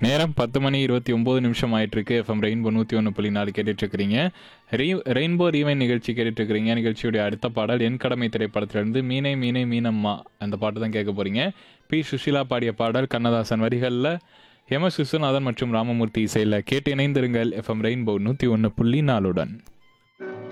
நேரம் 10:29 ஆயிட்டிருக்கு. FM rainbow 101.4 கேட்டுட்ருக்கிறீங்க. Rainbow rewind நிகழ்ச்சி கேட்டுட்ருக்கிறீங்க. நிகழ்ச்சியுடைய அடுத்த பாடல் என் கடமை திரைப்படத்திலிருந்து மீனை மீனை மீனம்மா அந்த பாட்டு தான் கேட்க போகிறீங்க. பி சுஷீலா பாடிய பாடல் கண்ணதாசன் வரிகளில் எம் எஸ் விஸ்வநாதன் மற்றும் ராமமூர்த்தி இசையில் கேட்டு இணைந்திருங்கள் எஃப்எம் ரெயின்போ 101.4.